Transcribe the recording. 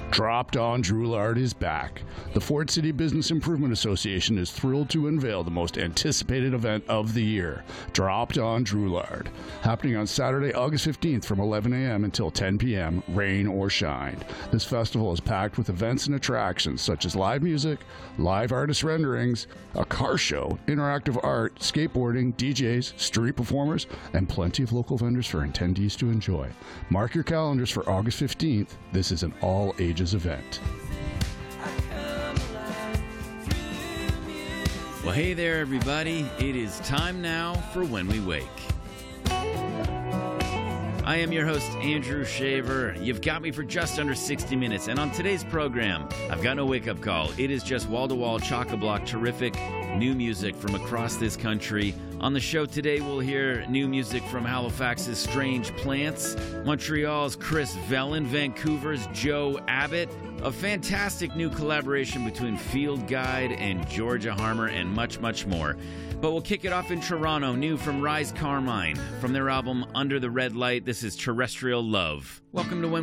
Dropped on Droulard is back. The Ford City Business Improvement Association is thrilled to unveil the most anticipated event of the year, Dropped on Droulard, happening on Saturday, August 15th from 11 a.m. until 10 p.m., rain or shine. This festival is packed with events and attractions such as live music, live artist renderings, a car show, interactive art, skateboarding, DJs, street performers, and plenty of local vendors for attendees to enjoy. Mark your calendars for August 15th. This is an all-ages event. Well, hey there, everybody. It is time now for When We Wake. I am your host, Andrew Shaver. You've got me for just under 60 minutes, and on today's program, I've got no wake-up call. It is just wall-to-wall, chock-a-block, terrific new music from across this country. On the show today, we'll hear new music from Halifax's Strange Plants, Montreal's Chris Vellon, Vancouver's Joe Abbott, a fantastic new collaboration between Field Guide and Georgia Harmer, and much, much more. But we'll kick it off in Toronto, new from Rise Carmine. From their album Under the Red Light, this is Terrestrial Love. Welcome to When